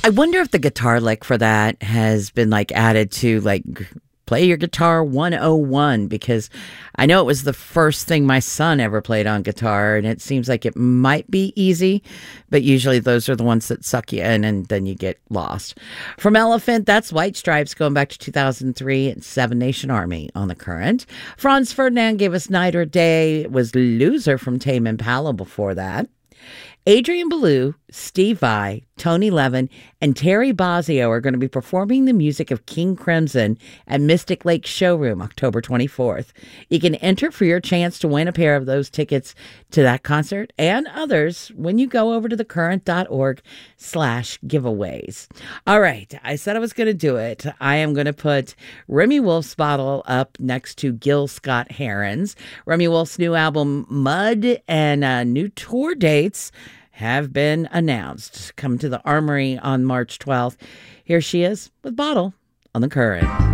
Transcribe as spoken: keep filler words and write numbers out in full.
I wonder if the guitar lick for that has been like added to like play your guitar one oh one, because I know it was the first thing my son ever played on guitar, and it seems like it might be easy, but usually those are the ones that suck you in and then you get lost. From Elephant, that's White Stripes going back to two thousand three, and Seven Nation Army on the Current. Franz Ferdinand gave us Night or Day. It was Loser from Tame Impala before that. Adrian Belew, Steve Vai, Tony Levin, and Terry Bozzio are going to be performing the music of King Crimson at Mystic Lake Showroom October twenty-fourth. You can enter for your chance to win a pair of those tickets to that concert and others when you go over to thecurrent.org slash giveaways. All right, I said I was going to do it. I am going to put Remy Wolf's Bottle up next to Gil Scott-Heron's. Remy Wolf's new album, Mud, and uh, new tour dates have been announced. Come to the Armory on March twelfth. Here she is with Bottle on the Current.